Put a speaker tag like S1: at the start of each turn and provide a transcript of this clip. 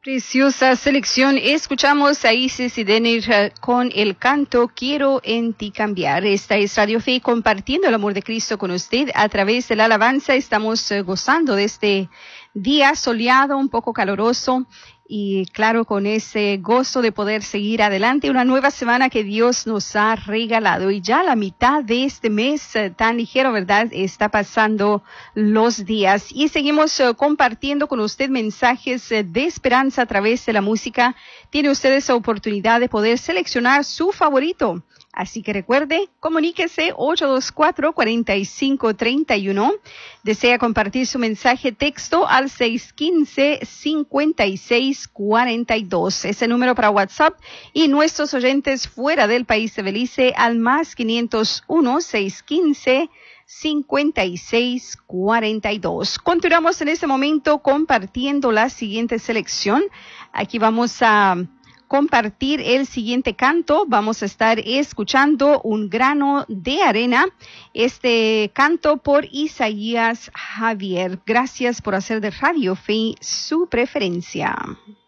S1: Preciosa selección. Escuchamos a Isis y Denir con el canto Quiero en ti cambiar. Esta es Radio Fe, compartiendo el amor de Cristo con usted a través de la alabanza. Estamos gozando de este día soleado, un poco caloroso, y claro, con ese gozo de poder seguir adelante, una nueva semana que Dios nos ha regalado. Y ya la mitad de este mes tan ligero, ¿verdad? Está pasando los días y seguimos compartiendo con usted mensajes de esperanza a través de la música. Tiene usted esa oportunidad de poder seleccionar su favorito. Así que recuerde, comuníquese 824-4531. Desea compartir su mensaje texto al 615-5642. Ese número para WhatsApp, y nuestros oyentes fuera del país de Belice al más 501-615-5642. Continuamos en este momento compartiendo la siguiente selección. Aquí vamos a compartir el siguiente canto. Vamos a estar escuchando Un grano de arena, este canto por Isaías Javier. Gracias por hacer de Radio Fe su preferencia.